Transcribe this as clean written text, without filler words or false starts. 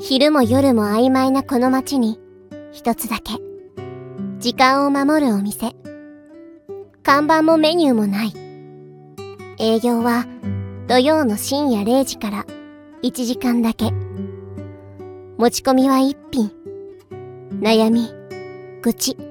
昼も夜も曖昧なこの街に一つだけ時間を守るお店。看板もメニューもない。営業は土曜の深夜0時から1時間だけ。持ち込みは1品。悩み、愚痴、